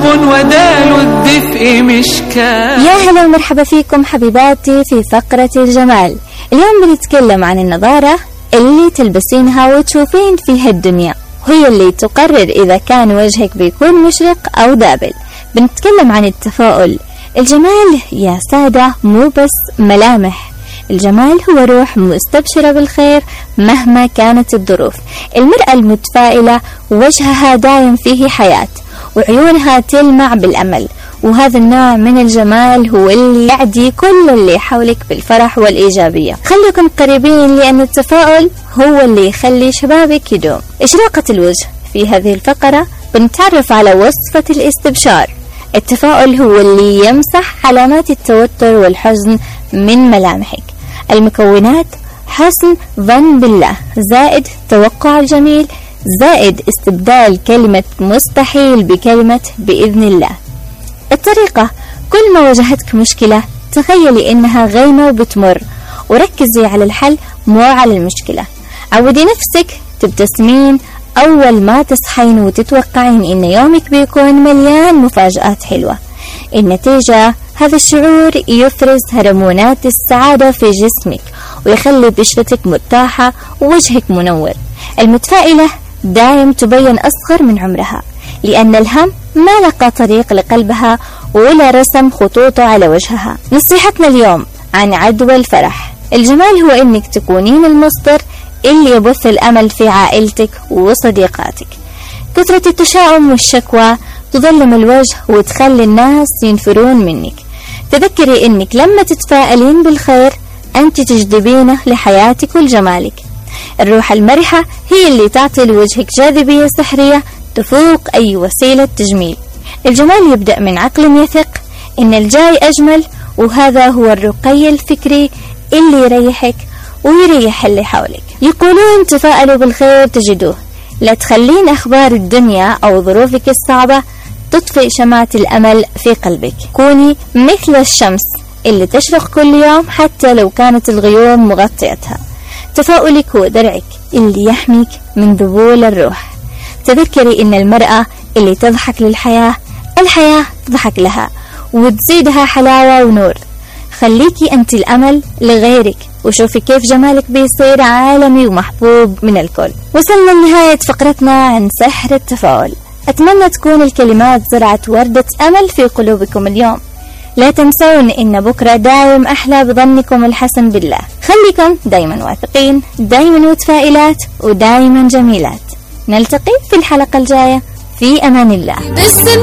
ودال الدفء مشكاة. يا هلا ومرحبا فيكم حبيباتي في فقرة الجمال. اليوم بنتكلم عن النظارة اللي تلبسينها وتشوفين فيها الدنيا، وهي اللي تقرر إذا كان وجهك بيكون مشرق أو دابل. بنتكلم عن التفاؤل. الجمال يا سادة مو بس ملامح، الجمال هو روح مستبشرة بالخير مهما كانت الظروف. المرأة المتفائلة وجهها دايم فيه حياة وعيونها تلمع بالأمل، وهذا النوع من الجمال هو اللي يعدي كل اللي حولك بالفرح والإيجابية. خليكم قريبين لأن التفاؤل هو اللي يخلي شبابك يدوم. إشراقة الوجه. في هذه الفقرة بنتعرف على وصفة الاستبشار. التفاؤل هو اللي يمسح علامات التوتر والحزن من ملامحك. المكونات: حسن ظن بالله، زائد توقع الجميل، زائد استبدال كلمة مستحيل بكلمة بإذن الله. الطريقة: كل ما واجهتك مشكلة تخيلي إنها غيمة وبتمر، وركزي على الحل مو على المشكلة. عودي نفسك تبتسمين أول ما تصحين وتتوقعين إن يومك بيكون مليان مفاجآت حلوة. النتيجة: هذا الشعور يفرز هرمونات السعادة في جسمك ويخلي بشرتك مرتاحة ووجهك منور. المتفائلة دائم تبين أصغر من عمرها، لأن الهم ما لقى طريق لقلبها ولا رسم خطوطه على وجهها. نصيحتنا اليوم عن عدوى الفرح. الجمال هو إنك تكونين المصدر اللي يبث الأمل في عائلتك وصديقاتك. كثرة التشاؤم والشكوى تظلم الوجه وتخلي الناس ينفرون منك. تذكري إنك لما تتفائلين بالخير أنت تجذبينه لحياتك ولجمالك. الروح المرحة هي اللي تعطي لوجهك جاذبية سحرية تفوق أي وسيلة تجميل. الجمال يبدأ من عقل يثق إن الجاي أجمل، وهذا هو الرقي الفكري اللي يريحك ويريح اللي حولك. يقولون تفائلوا بالخير تجدوه. لا تخلين أخبار الدنيا أو ظروفك الصعبة تطفئ شمعة الأمل في قلبك. كوني مثل الشمس اللي تشرق كل يوم حتى لو كانت الغيوم مغطيتها. تفاؤلك هو درعك اللي يحميك من ذبول الروح. تذكري إن المرأة اللي تضحك للحياة الحياة تضحك لها وتزيدها حلاوة ونور. خليكي أنت الأمل لغيرك وشوفي كيف جمالك بيصير عالمي ومحبوب من الكل. وصلنا لنهاية فقرتنا عن سحر التفاؤل. أتمنى تكون الكلمات زرعت وردة أمل في قلوبكم اليوم. لا تنسون إن بكرة دائم أحلى بظنكم الحسن بالله. خليكم دايما واثقين، دايما متفائلات، ودايما جميلات. نلتقي في الحلقة الجاية. في أمان الله.